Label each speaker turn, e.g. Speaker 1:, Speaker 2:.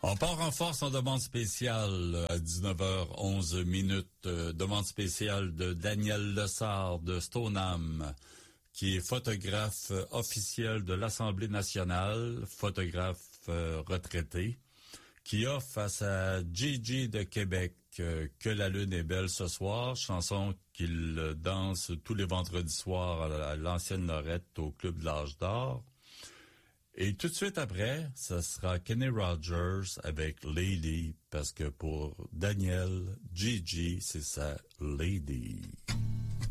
Speaker 1: On part en force en demande spéciale à 19h11 minutes. Demande spéciale de Daniel Lessard de Stoneham, qui est photographe officiel de l'Assemblée nationale, photographe retraité, qui offre à sa Gigi de Québec Que la lune est belle ce soir, chanson qu'il danse tous les vendredis soirs à l'ancienne Lorette au Club de l'Âge d'Or. Et tout de suite après, ça sera Kenny Rogers avec Lady, parce que pour Daniel, Gigi, c'est sa Lady.